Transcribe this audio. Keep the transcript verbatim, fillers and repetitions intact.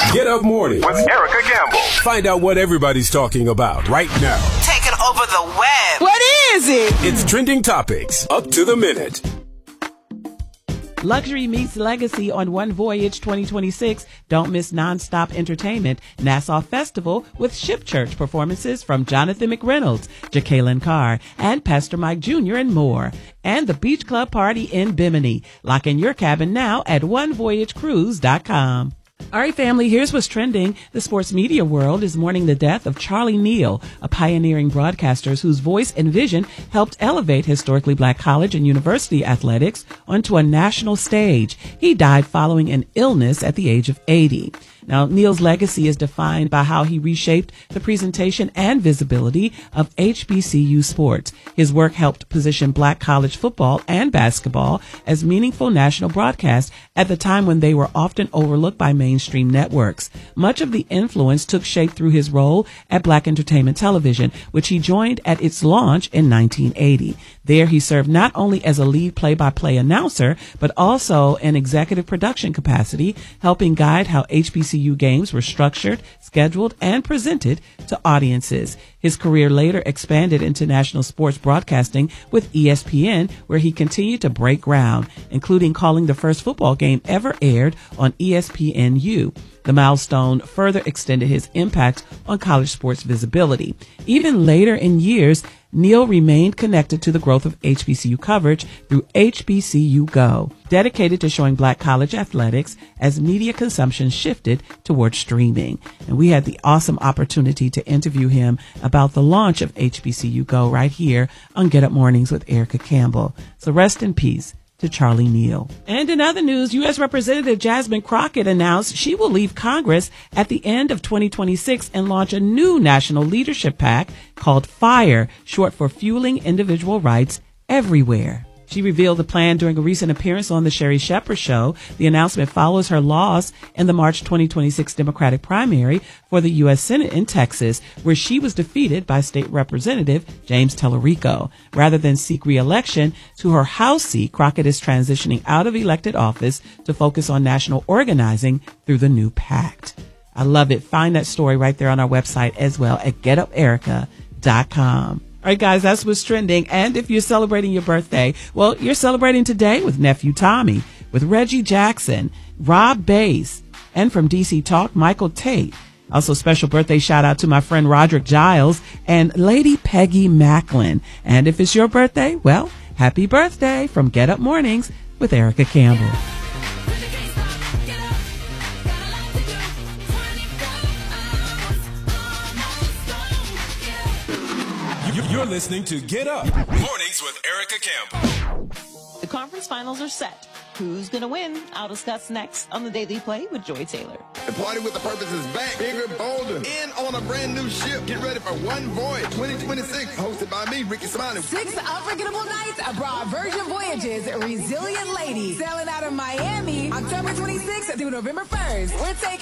Get Up Mornings with Erica Campbell. Find out what everybody's talking about right now. Taking over the web. What is it? It's Trending Topics, up to the minute. Luxury meets legacy on One Voyage twenty twenty-six. Don't miss nonstop entertainment. Nassau Festival with Ship Church performances from Jonathan McReynolds, Jacqueline Carr, and Pastor Mike Junior and more. And the Beach Club Party in Bimini. Lock in your cabin now at one voyage cruise dot com. All right, family, here's what's trending. The sports media world is mourning the death of Charlie Neal, a pioneering broadcaster whose voice and vision helped elevate historically black college and university athletics onto a national stage. He died following an illness at the age of eighty. Now, Neal's legacy is defined by how he reshaped the presentation and visibility of H B C U sports. His work helped position black college football and basketball as meaningful national broadcasts at the time when they were often overlooked by mainstream networks. Much of the influence took shape through his role at Black Entertainment Television, which he joined at its launch in nineteen eighty. There, he served not only as a lead play-by-play announcer, but also in executive production capacity, helping guide how H B C U games were structured, scheduled, and presented to audiences. His career later expanded into national sports broadcasting with E S P N, where he continued to break ground, including calling the first football game ever aired on E S P N U. The milestone further extended his impact on college sports visibility. Even later in years, Neal remained connected to the growth of H B C U coverage through H B C U Go, dedicated to showing black college athletics as media consumption shifted toward streaming. And we had the awesome opportunity to interview him about the launch of H B C U Go right here on Get Up Mornings with Erica Campbell. So rest in peace to Charlie Neal. And in other news, U S Representative Jasmine Crockett announced she will leave Congress at the end of twenty twenty-six and launch a new national leadership PAC called FIRE, short for Fueling Individual Rights Everywhere. She revealed the plan during a recent appearance on the Sherry Shepherd Show. The announcement follows her loss in the March twenty twenty-six Democratic primary for the U S Senate in Texas, where she was defeated by State Representative James Tellerico. Rather than seek re-election to her House seat, Crockett is transitioning out of elected office to focus on national organizing through the new pact. I love it. Find that story right there on our website as well at get up erica dot com. All right, guys, that's what's trending. And if you're celebrating your birthday, well, you're celebrating today with nephew Tommy, with Reggie Jackson, Rob Bass, and from D C Talk, Michael Tate. Also, special birthday shout out to my friend Roderick Giles and Lady Peggy Macklin. And if it's your birthday, well, happy birthday from Get Up Mornings with Erica Campbell. You're listening to Get Up Mornings with Erica Campbell. The conference finals are set. Who's going to win? I'll discuss next on The Daily Play with Joy Taylor. The Party with the Purpose is back, bigger, bolder, and on a brand new ship. Get ready for One Voyage twenty twenty-six, hosted by me, Ricky Smiley. Six unforgettable nights abroad Virgin Voyages, Resilient Ladies, sailing out of Miami October twenty-sixth through November first. We're taking